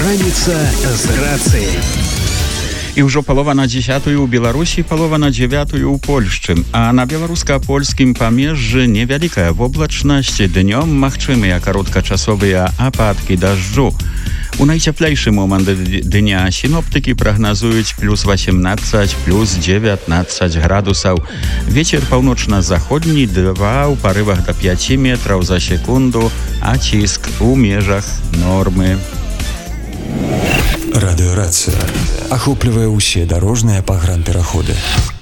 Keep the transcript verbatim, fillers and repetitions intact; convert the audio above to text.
Раніца з рацыяй. І ўжо палова на дзесятую ў Беларусі, палова на дзевятую ў Польшчы. А на беларуска-польскім памежжы невялікая воблачнасць, днём магчымыя кароткачасовыя ападкі дажджу. У найцяплейшы момант дня сіноптыкі прагназуюць плюс васемнаццаць, плюс дзевятнаццаць градусаў. Вецер паўночна-заходні два ў парывах да пяці метраў за секунду, а ціск у межах нормы. Радыёрацыя ахоплівае ўсе дарожныя пагранпераходы.